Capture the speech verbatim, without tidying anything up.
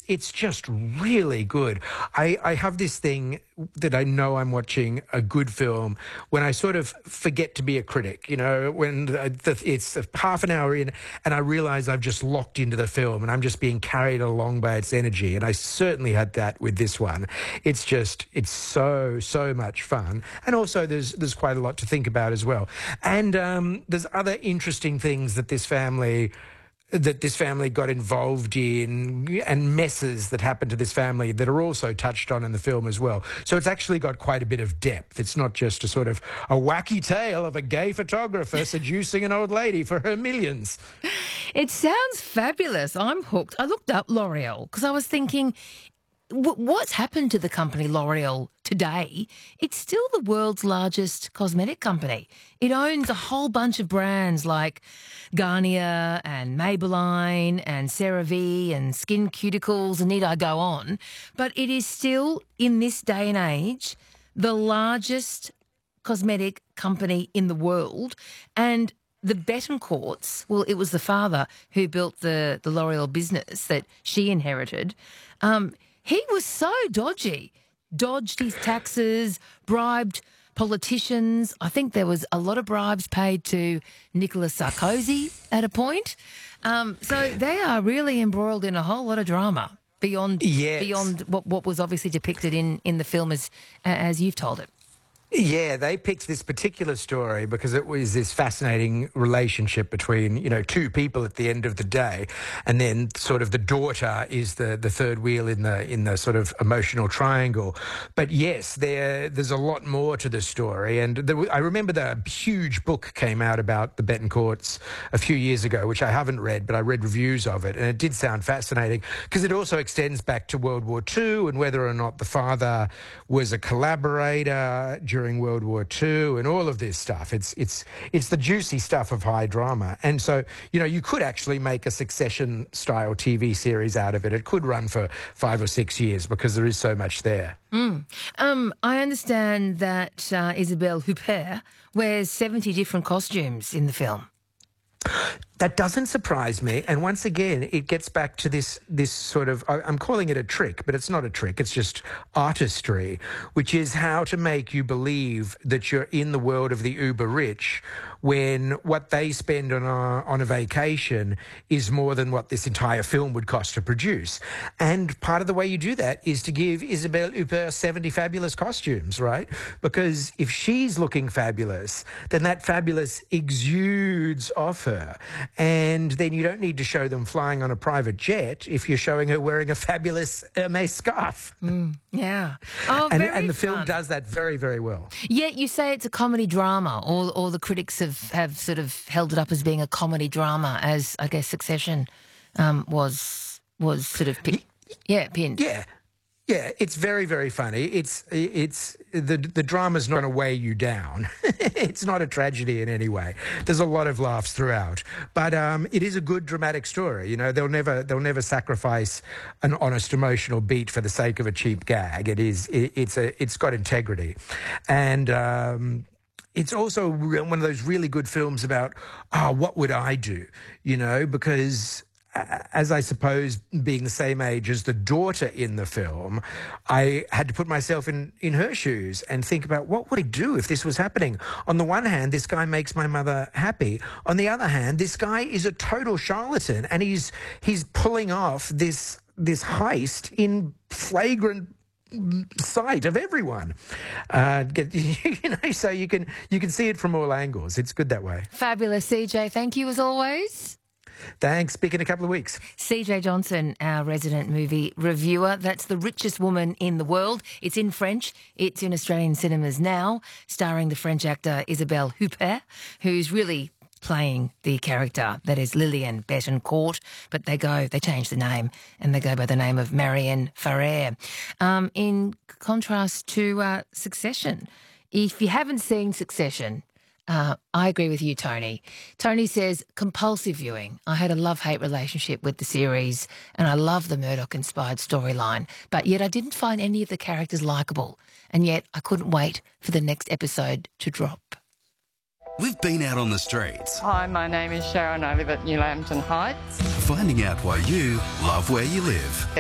it's just really good. I, I have this thing that I know I'm watching a good film when I sort of forget to be a critic, you know, when the, the, it's half an hour in and I realise I've just locked into the film and I'm just being carried along by its energy. And I certainly had that with this one. It's just, it's so, so much fun. And also there's, there's quite a lot to think about as well. And um, there's other interesting things that this family that this family got involved in and messes that happened to this family that are also touched on in the film as well. So it's actually got quite a bit of depth. It's not just a sort of a wacky tale of a gay photographer seducing an old lady for her millions. It sounds fabulous. I'm hooked. I looked up L'Oreal because I was thinking, what's happened to the company L'Oreal today? It's still the world's largest cosmetic company. It owns a whole bunch of brands like Garnier and Maybelline and CeraVe and Skin Cuticles, and need I go on. But it is still, in this day and age, the largest cosmetic company in the world. And the Bettencourts, well, it was the father who built the, the L'Oreal business that she inherited. Um, He was so dodgy, dodged his taxes, bribed politicians. I think there was a lot of bribes paid to Nicolas Sarkozy at a point. Um, so they are really embroiled in a whole lot of drama beyond yes. beyond what, what was obviously depicted in, in the film as, as you've told it. Yeah, they picked this particular story because it was this fascinating relationship between, you know, two people at the end of the day, and then sort of the daughter is the, the third wheel in the in the sort of emotional triangle. But yes, there there's a lot more to the story, and there, I remember the huge book came out about the Bettencourts a few years ago, which I haven't read, but I read reviews of it, and it did sound fascinating because it also extends back to World War Two and whether or not the father was a collaborator during World War Two and all of this stuff. It's it's it's the juicy stuff of high drama. And so, you know, you could actually make a Succession-style T V series out of it. It could run for five or six years because there is so much there. Mm. Um, I understand that uh, Isabelle Huppert wears seventy different costumes in the film. That doesn't surprise me. And once again, it gets back to this this sort of, I'm calling it a trick, but it's not a trick. It's just artistry, which is how to make you believe that you're in the world of the uber rich when what they spend on a, on a vacation is more than what this entire film would cost to produce. And part of the way you do that is to give Isabelle Huppert seventy fabulous costumes, right? Because if she's looking fabulous, then that fabulous exudes off her. And then you don't need to show them flying on a private jet if you're showing her wearing a fabulous Hermes scarf. Mm, yeah. Oh, and, very and the fun. film does that very, very well. Yet you say it's a comedy drama, or, or the critics have, have sort of held it up as being a comedy drama, as I guess Succession um, was was sort of, pin- yeah, pinned. Yeah. Yeah, it's very, very funny. It's it's the the drama's not going to weigh you down. It's not a tragedy in any way. There's a lot of laughs throughout, but um, it is a good dramatic story. You know, they'll never they'll never sacrifice an honest emotional beat for the sake of a cheap gag. It is it, it's a it's got integrity, and. Um, It's also one of those really good films about, oh, what would I do? You know, because as I suppose being the same age as the daughter in the film, I had to put myself in, in her shoes and think about what would I do if this was happening? On the one hand, this guy makes my mother happy. On the other hand, this guy is a total charlatan and he's he's pulling off this this heist in flagrant sight of everyone. Uh, get, you know, so you can you can see it from all angles. It's good that way. Fabulous, C J. Thank you as always. Thanks. Speak in a couple of weeks. C J Johnson, our resident movie reviewer. That's The Richest Woman in the World. It's in French. It's in Australian cinemas now, starring the French actor Isabelle Huppert, who's really playing the character that is Lillian Bettencourt, but they go, they change the name and they go by the name of Marianne Farrer. Um, in contrast to uh, Succession. If you haven't seen Succession, Uh, I agree with you, Tony. Tony says, compulsive viewing. I had a love-hate relationship with the series and I love the Murdoch-inspired storyline, but yet I didn't find any of the characters likeable, and yet I couldn't wait for the next episode to drop. We've been out on the streets. Hi, my name is Sharon. I live at New Lambton Heights. Finding out why you love where you live.